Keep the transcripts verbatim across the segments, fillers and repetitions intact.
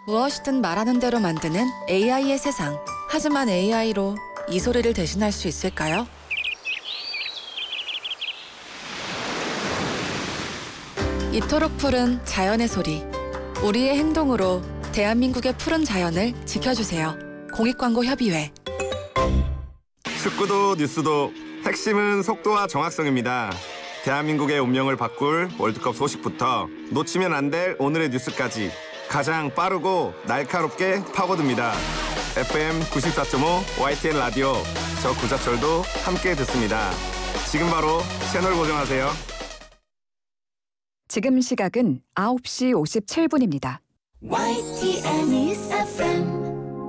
무엇이든 말하는 대로 만드는 에이아이의 세상. 하지만 에이아이로 이 소리를 대신할 수 있을까요? 이토록 푸른 자연의 소리. 우리의 행동으로 대한민국의 푸른 자연을 지켜주세요. 공익광고협의회. 축구도 뉴스도 핵심은 속도와 정확성입니다. 대한민국의 운명을 바꿀 월드컵 소식부터 놓치면 안 될 오늘의 뉴스까지 가장 빠르고 날카롭게 파고듭니다. 에프엠 구십사 점 오 와이티엔 라디오, 저 구자철도 함께 듣습니다. 지금 바로 채널 고정하세요. 지금 시각은 아홉 시 오십칠 분입니다. 와이티엔 News 에프엠.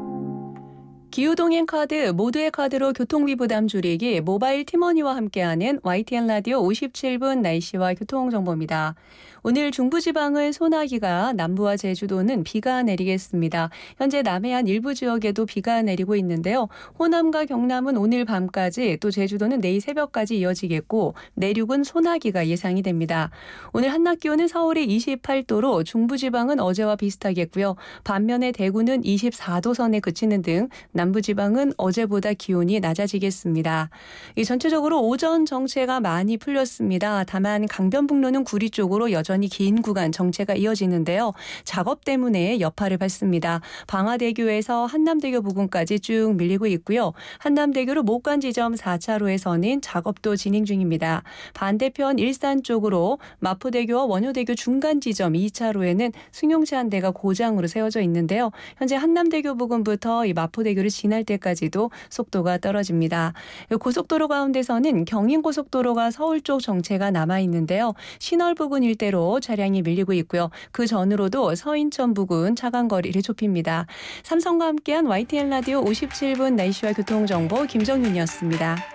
기후동행 카드, 모두의 카드로 교통비 부담 줄이기, 모바일 티머니와 함께하는 와이티엔 라디오 오십칠 분 날씨와 교통정보입니다. 오늘 중부지방은 소나기가, 남부와 제주도는 비가 내리겠습니다. 현재 남해안 일부 지역에도 비가 내리고 있는데요. 호남과 경남은 오늘 밤까지, 또 제주도는 내일 새벽까지 이어지겠고, 내륙은 소나기가 예상이 됩니다. 오늘 한낮 기온은 서울이 이십팔 도로 중부지방은 어제와 비슷하겠고요. 반면에 대구는 이십사 도 선에 그치는 등 남부지방은 어제보다 기온이 낮아지겠습니다. 이 전체적으로 오전 정체가 많이 풀렸습니다. 다만 강변북로는 구리 쪽으로 여전히 긴 구간 정체가 이어지는데요. 작업 때문에 여파를 받습니다. 방화대교에서 한남대교 부근까지 쭉 밀리고 있고요. 한남대교로 목간 지점 사 차로에서는 작업도 진행 중입니다. 반대편 일산 쪽으로 마포대교와 원효대교 중간 지점 이 차로에는 승용차 한 대가 고장으로 세워져 있는데요. 현재 한남대교 부근부터 이 마포대교를 지날 때까지도 속도가 떨어집니다. 고속도로 가운데서는 경인고속도로가 서울 쪽 정체가 남아 있는데요. 신월 부근 일대로 차량이 밀리고 있고요. 그 전으로도 서인천 부근 차간 거리를 좁힙니다. 삼성과 함께한 와이티엔 라디오 오십칠 분 날씨와 교통정보 김정윤이었습니다.